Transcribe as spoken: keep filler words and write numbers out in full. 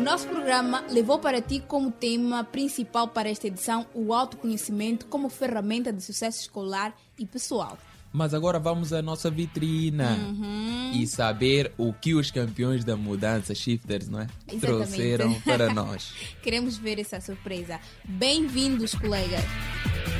nosso programa levou para ti como tema principal para esta edição o autoconhecimento como ferramenta de sucesso escolar e pessoal. Mas agora vamos à nossa vitrina Uhum. e saber o que os campeões da mudança, shifters, não é? Exatamente. Trouxeram para nós. Queremos ver essa surpresa. Bem-vindos, colegas!